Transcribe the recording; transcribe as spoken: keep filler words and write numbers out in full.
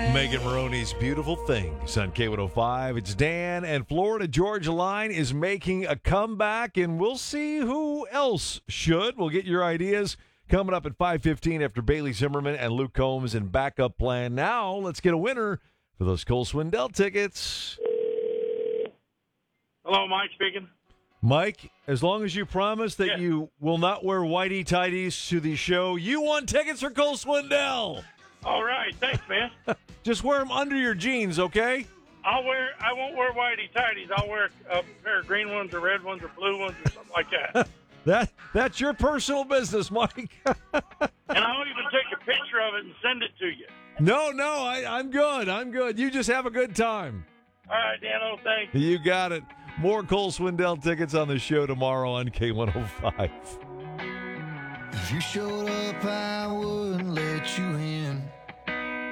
Megan Maroney's Beautiful Things on K one oh five. It's Dan, and Florida Georgia Line is making a comeback, and we'll see who else should. We'll get your ideas coming up at five fifteen after Bailey Zimmerman and Luke Combs and Backup Plan. Now, let's get a winner for those Cole Swindell tickets. Hello, Mike speaking. Mike, as long as you promise that Yeah. you will not wear whitey-tighties to the show, you won tickets for Cole Swindell. All right, thanks, man. Just wear them under your jeans, okay? I'll wear. I won't wear whitey tighties. I'll wear a pair of green ones or red ones or blue ones or something like that. That That's your personal business, Mike. And I'll even take a picture of it and send it to you. No, no, I, I'm good. I'm good. You just have a good time. All right, Dano, thanks. You got it. More Cole Swindell tickets on the show tomorrow on K one oh five. If you showed up, I wouldn't let you in.